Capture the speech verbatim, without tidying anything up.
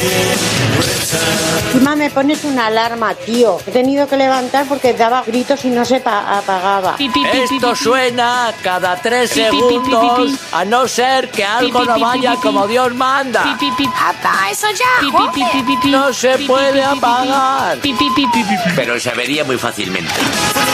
Encima me pones una alarma, tío. He tenido que levantar porque daba gritos y no se pa- apagaba. Esto suena cada tres segundos, a no ser que algo no vaya como Dios manda. ¡Apaga eso ya! ¡Joder! No se puede apagar. Pero se avería muy fácilmente.